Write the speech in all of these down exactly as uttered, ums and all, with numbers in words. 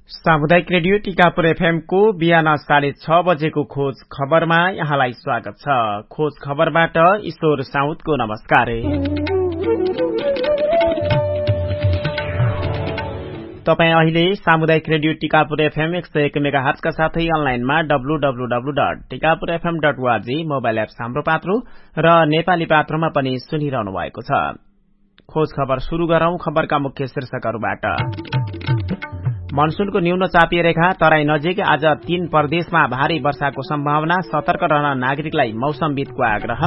सामुदायिक radio Tikapur FM को बिहान साढे छ बजेको खोज खबरमा यहाँलाई स्वागत छ। खोज खबरबाट ईश्वर साउदको नमस्कार। तपाई अहिले सामुदायिक रेडियो टिकापुर एफएम एक सय एक मेगाहर्जका साथै अनलाइनमा W W W dot Tikapur FM dot ORG mobile app हाम्रो पात्रो र नेपाली पात्रोमा पनि सुनिरहनु भएको छ। खोज खबर शुरू गरौं। खबरका मुख्य शीर्षकहरूबाट। मनसूनको न्यून चापिय रेखा तराई नजिक आज तीन प्रदेशमा भारी वर्षाको सम्भावना, सतर्क रहन नागरिकलाई मौसमविदको आग्रह।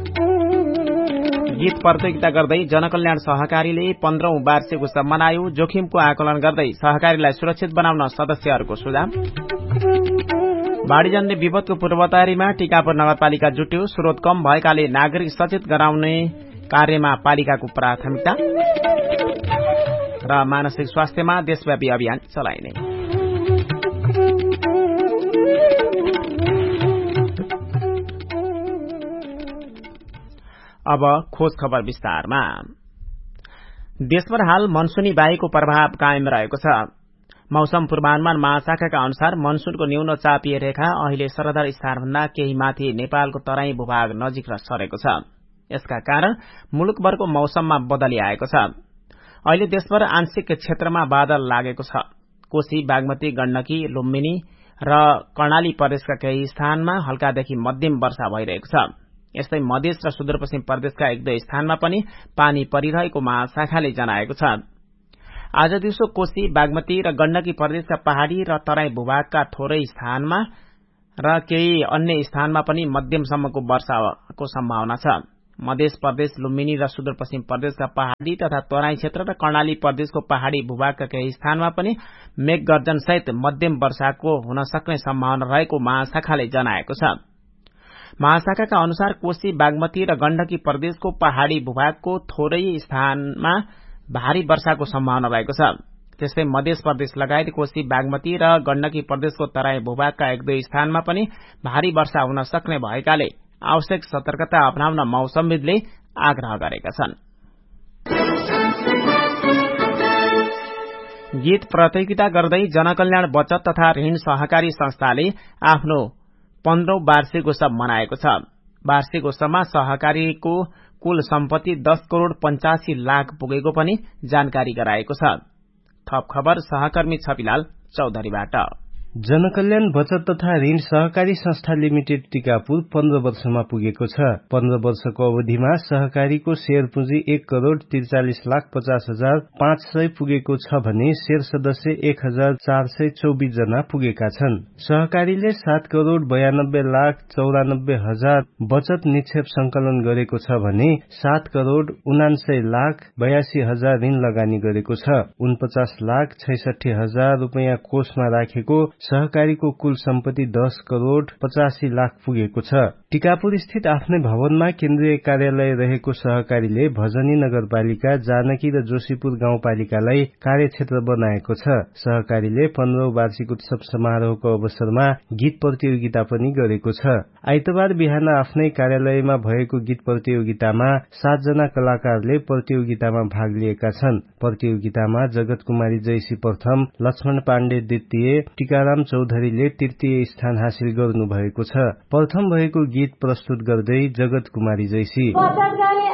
गीत प्रतियोगिता गर्दै जनकल्याण सहकारीले पन्ध्रौं वार्षिक उत्सव मनायो, जोखिमको आकलन गर्दै सहकारीलाई सुरक्षित बनाउन सदस्यहरूको सुझाव। बाढ़ीजन्य विपदको पूर्व तयारीमा टिकापुर नगरपालिका जुट्यो, स्रोत कम भएकाले नागरिक सचेत गराउने कार्यमा पालिकाको प्राथमिकता र मानसिक स्वास्थ्यमा देशव्यापी अभियान चलाइने। अब खोज खबर विस्तारमा। देशभर हाल मनसूनी वायुको प्रभाव कायम रहेको छ। मौसम पूर्वानुमान महाशाखाका अनुसार मनसूनको न्यून चापिय रेखा अहिले सरदर स्थानभन्दा केही माथि नेपालको तराई भूभाग नजिक सरेको छ। यसका कारण मुलुकभरको मौसममा बदली आएको छ। अहिले देशभर आंशिक क्षेत्रमा बादल लागेको छ। कोशी, बागमती, गण्डकी, लुम्बिनी र कर्णाली प्रदेशका केही स्थानमा हल्कादेखि मध्यम वर्षा भइरहेको छ। यस्तै मधेस र सुदूरपश्चिम प्रदेशका एक दुई स्थानमा पनि पानी परिरहेको महाशाखाले जनाएको छ। आज दिउँसो कोशी, बागमती र गण्डकी प्रदेशका पहाड़ी र तराई भूभागका थोरै स्थानमा र केही अन्य स्थानमा पनि मध्यमसम्मको वर्षाको सम्भावना छ। मध्य प्रदेश, लुम्बिनी र सुदूरपश्चिम प्रदेशका पहाड़ी तथा तराई क्षेत्र र कर्णाली प्रदेशको पहाड़ी भूभागका केही स्थानमा पनि मेघ गर्जन सहित मध्यम वर्षाको हुन सक्ने सम्भावना रहेको महाशाखाले जनाएको छ। महाशाखाका अनुसार कोशी, बागमती र गण्डकी प्रदेशको पहाड़ी भूभागको थोरै स्थानमा भारी वर्षाको सम्भावना रहेको छ। त्यस्तै मध्य प्रदेश लगायत कोशी, बागमती र गण्डकी प्रदेशको तराई भूभागका एक दुई स्थानमा पनि भारी वर्षा हुन सक्ने भएकाले आवश्यक सतर्कता अपनाउन मौसमविदले आग्रह गरेका छन्। गीत प्रतियोगिता गर्दै जनकल्याण बचत तथा ऋण सहकारी संस्थाले आफ्नो पन्ध्रौं वार्षिक उत्सव मनाएको छ। वार्षिक उत्सवमा सहकारीको कुल सम्पत्ति दस करोड़ पञ्चासी लाख पुगेको पनि जानकारी गराएको छ। थप खबर सहकर्मी छपिलाल चौधरीबाट। जनकल्याण बचत तथा ऋण सहकारी संस्था लिमिटेड टिकापुर पन्ध्र वर्षमा पुगेको छ। पन्ध्र वर्षको अवधिमा सहकारीको शेयर पुँजी एक करोड़ त्रिचालिस लाख पचास हजार पाँच सय पुगेको छ भने शेयर सदस्य एक हजार चार सय चौबिस जना पुगेका छन्। सहकारीले सात करोड़ बयानब्बे लाख चौरानब्बे हजार बचत निक्षेप संकलन गरेको छ भने सात करोड़ उनासय लाख बयासी हजार ऋण लगानी गरेको छ। उनपचास लाख छैसठी हजार रूपियाँ कोषमा राखेको सहकारीको कुल सम्पत्ति दस करोड़ पचासी लाख पुगेको छ। टिकापुर स्थित आफ्नै भवनमा केन्द्रीय कार्यालय रहेको सहकारीले भजनी नगरपालिका, जानकी र जोशीपुर गाउँपालिकालाई कार्यक्षेत्र बनाएको छ। सहकारीले पन्ध्रौं वार्षिक उत्सव समारोहको अवसरमा गीत प्रतियोगिता पनि गरेको छ। आइतबार बिहान आफ्नै कार्यालयमा भएको गीत प्रतियोगितामा सातजना कलाकारले प्रतियोगितामा भाग लिएका छन्। प्रतियोगितामा जगत कुमारी जैसी प्रथम, लक्ष्मण पाण्डे द्वितीय, टीकाराम चौधरीले तृतीय स्थान हासिल गर्नु भएको छ। प्रथम भएको गीत प्रस्तुत गर्दै जगत कुमारी जैसी